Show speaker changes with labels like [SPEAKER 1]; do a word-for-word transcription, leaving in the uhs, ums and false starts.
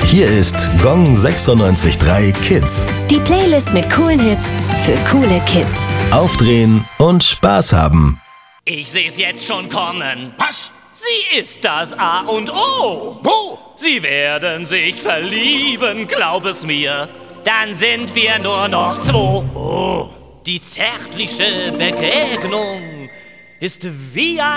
[SPEAKER 1] Hier ist Gong sechsundneunzig Komma drei Kids.
[SPEAKER 2] Die Playlist mit coolen Hits für coole Kids.
[SPEAKER 1] Aufdrehen und Spaß haben.
[SPEAKER 3] Ich seh's jetzt schon kommen.
[SPEAKER 4] Was?
[SPEAKER 3] Sie ist das A und O.
[SPEAKER 4] Wo?
[SPEAKER 3] Sie werden sich verlieben, glaub es mir. Dann sind wir nur noch zwei.
[SPEAKER 4] Oh.
[SPEAKER 3] Die zärtliche Begegnung ist wie ein